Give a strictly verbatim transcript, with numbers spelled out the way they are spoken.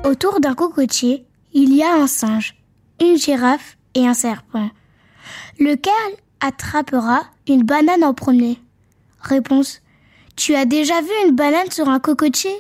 Autour d'un cocotier, il y a un singe, une girafe et un serpent. Lequel attrapera une banane en premier ? Réponse. Tu as déjà vu une banane sur un cocotier ?